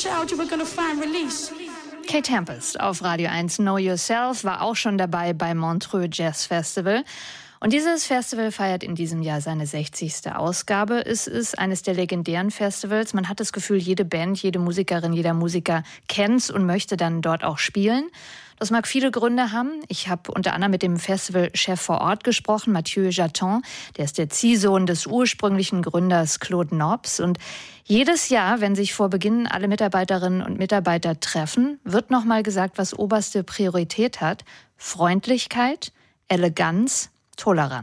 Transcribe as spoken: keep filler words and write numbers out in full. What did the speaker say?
child, you were gonna find release. Kate Tempest auf Radio eins Know Yourself war auch schon dabei beim Montreux Jazz Festival. Und dieses Festival feiert in diesem Jahr seine sechzigste Ausgabe. Es ist eines der legendären Festivals. Man hat das Gefühl, jede Band, jede Musikerin, jeder Musiker kennt's und möchte dann dort auch spielen. Das mag viele Gründe haben. Ich habe unter anderem mit dem Festivalchef vor Ort gesprochen, Mathieu Jaton. Der ist der Ziehsohn des ursprünglichen Gründers Claude Nobs. Und jedes Jahr, wenn sich vor Beginn alle Mitarbeiterinnen und Mitarbeiter treffen, wird nochmal gesagt, was oberste Priorität hat. Freundlichkeit, Eleganz, Toleranz.